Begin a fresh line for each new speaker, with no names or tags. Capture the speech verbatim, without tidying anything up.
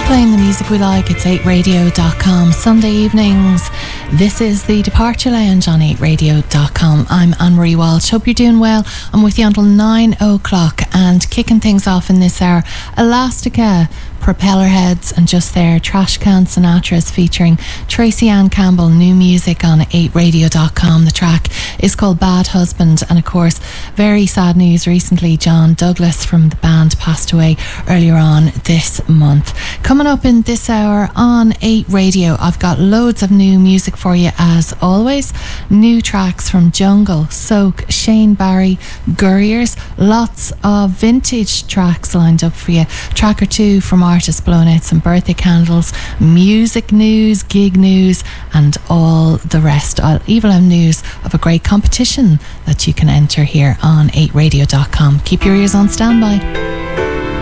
Playing the music we like, it's eight radio dot com. Sunday evenings, this is the Departure Lounge on eight radio dot com. I'm Anne-Marie Walsh. Hope you're doing well. I'm with you until nine o'clock and kicking things off in this hour, Elastica, Propellerheads, and just there, Trashcan Sinatra's featuring Tracy Ann Campbell, new music on eight radio dot com. The track is called Bad Husband, and of course, very sad news recently. John Douglas from the band passed away earlier on this month. Coming up in this hour on eight Radio, I've got loads of new music for you as always. New tracks from Jungle, Soak, Shane Barry, Gurriers, lots of vintage tracks lined up for you. Track or two from artists blowing out some birthday candles, music news, gig news, and all the rest. I'll even have news of a great competition that you can enter here on eight radio dot com. Keep your ears on standby.